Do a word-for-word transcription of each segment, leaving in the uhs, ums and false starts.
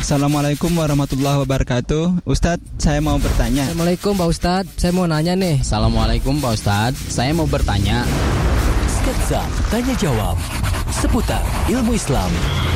Assalamualaikum warahmatullahi wabarakatuh. Ustadz, saya mau bertanya. Assalamualaikum Pak Ustadz, saya mau nanya nih. Assalamualaikum Pak Ustadz, saya mau bertanya. Sketsa Tanya Jawab seputar ilmu Islam.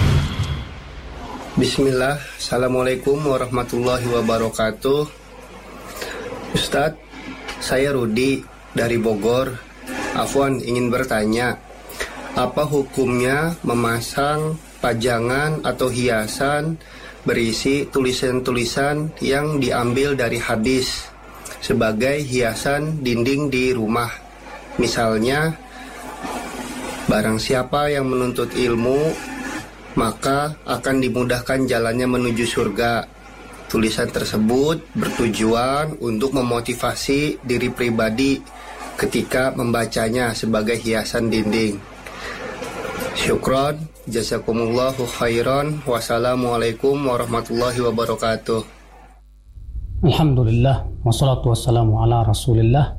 Bismillah, Assalamualaikum warahmatullahi wabarakatuh. Ustadz, saya Rudi dari Bogor. Afwan, ingin bertanya, apa hukumnya memasang pajangan atau hiasan berisi tulisan-tulisan yang diambil dari hadis sebagai hiasan dinding di rumah? Misalnya, barang siapa yang menuntut ilmu, maka akan dimudahkan jalannya menuju surga. Tulisan tersebut bertujuan untuk memotivasi diri pribadi ketika membacanya sebagai hiasan dinding. Syukron, jazakumullahu khairan. Wassalamualaikum warahmatullahi wabarakatuh. Alhamdulillah, wassalatu wassalamu ala rasulillah.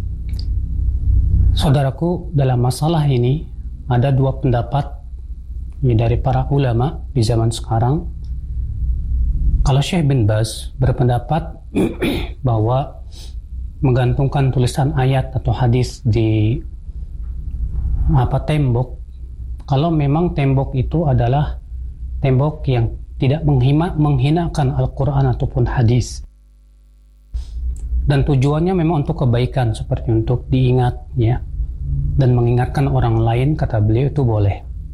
Saudaraku, dalam masalah ini ada dua pendapat dari para ulama di zaman sekarang. Kalau Syekh bin Baz berpendapat bahwa menggantungkan tulisan ayat atau hadis di apa tembok, kalau memang tembok itu adalah tembok yang tidak menghina, menghinakan Al-Quran ataupun hadis, dan tujuannya memang untuk kebaikan, seperti untuk diingat ya, dan mengingatkan orang lain, kata beliau itu boleh.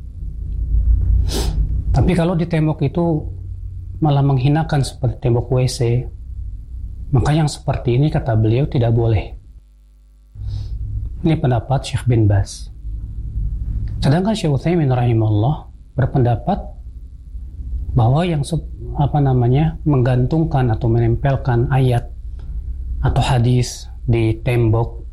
Tapi kalau di tembok itu malah menghinakan seperti tembok W C, maka yang seperti ini, kata beliau, tidak boleh. Ini pendapat Syekh bin Baz. Sedangkan Syekh Utsaimin rahimahullah berpendapat bahwa yang apa namanya menggantungkan atau menempelkan ayat atau hadis di tembok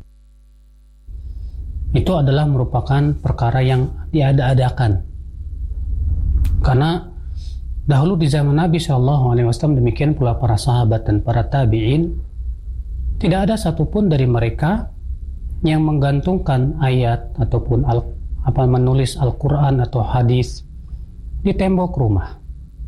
itu adalah merupakan perkara yang diada-adakan. Karena dahulu di zaman Nabi shallallahu alaihi wasallam, demikian pula para sahabat dan para tabi'in, tidak ada satupun dari mereka yang menggantungkan ayat ataupun al apa menulis Al-Quran atau hadis di tembok rumah.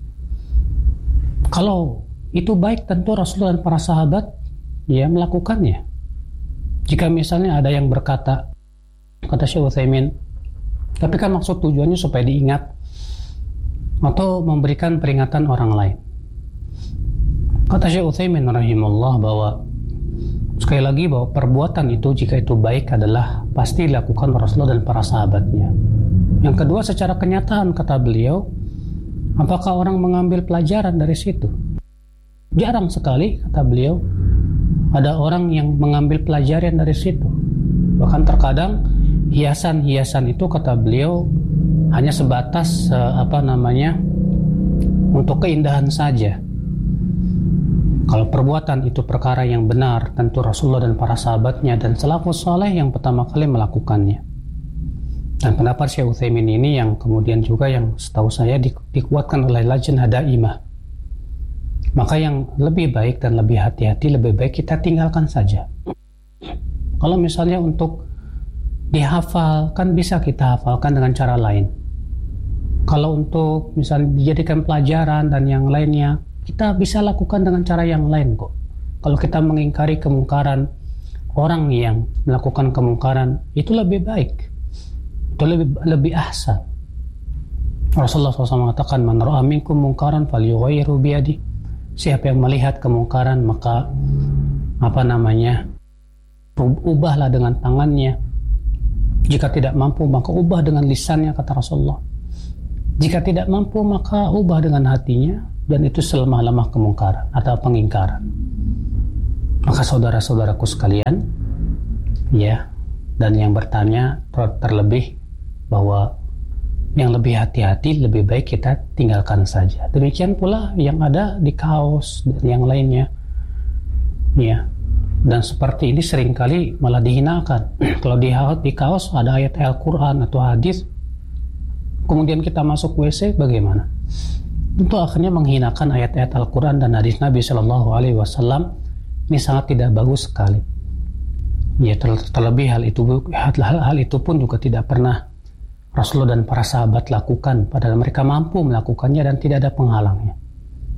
Kalau itu baik, tentu Rasulullah dan para sahabat ya melakukannya. Jika misalnya ada yang berkata, kata Syekh Utsaimin, tapi kan maksud tujuannya supaya diingat atau memberikan peringatan orang lain. Kata Syekh Utsaimin rahimahullah bahwa sekali lagi bahwa perbuatan itu, jika itu baik, adalah pasti dilakukan Rasulullah dan para sahabatnya. Yang kedua, secara kenyataan, kata beliau, apakah orang mengambil pelajaran dari situ? Jarang sekali, kata beliau, ada orang yang mengambil pelajaran dari situ. Bahkan terkadang hiasan-hiasan itu, kata beliau, hanya sebatas apa namanya untuk keindahan saja. Kalau perbuatan itu perkara yang benar, tentu Rasulullah dan para sahabatnya dan salafus saleh yang pertama kali melakukannya. Dan pendapat Syekh Utsaimin ini yang kemudian juga yang setahu saya di, dikuatkan oleh Lajnah Daimah. Maka yang lebih baik dan lebih hati-hati, lebih baik kita tinggalkan saja. Kalau misalnya untuk dihafal, kan bisa kita hafalkan dengan cara lain. Kalau untuk misalnya dijadikan pelajaran dan yang lainnya, kita bisa lakukan dengan cara yang lain kok. Kalau kita mengingkari kemungkaran orang yang melakukan kemungkaran, itu lebih baik, itu lebih lebih ahsan. Rasulullah shallallahu alaihi wasallam mengatakan, man ra'a minkum mungkaran falyughayyirhu biyadihi. Siapa yang melihat kemungkaran, maka apa namanya ubahlah dengan tangannya. Jika tidak mampu, maka ubah dengan lisannya, kata Rasulullah. Jika tidak mampu, maka ubah dengan hatinya, dan itu selemah-lemah kemungkaran atau pengingkaran. Maka saudara-saudaraku sekalian, ya, dan yang bertanya terlebih bahwa yang lebih hati-hati, lebih baik kita tinggalkan saja. Demikian pula yang ada di kaos dan yang lainnya, ya. Dan seperti ini seringkali malah dihinakan. Kalau di, di kaos ada ayat Al-Quran atau hadis, kemudian kita masuk W C, bagaimana? Tentu akhirnya menghinakan ayat-ayat Al-Quran dan hadis Nabi Shallallahu Alaihi Wasallam. Ini sangat tidak bagus sekali. Ya, terlebih hal itu hal, hal itu pun juga tidak pernah Rasulullah dan para sahabat lakukan, padahal mereka mampu melakukannya dan tidak ada penghalangnya.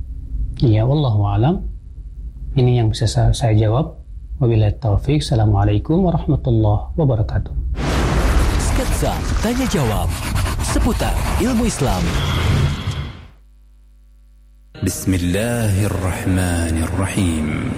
Iya, wallahu alam. Ini yang bisa saya, saya jawab. Wabillahi taufik. Assalamualaikum warahmatullahi wabarakatuh. Sketsa Tanya Jawab seputar ilmu Islam. Bismillahirrahmanirrahim.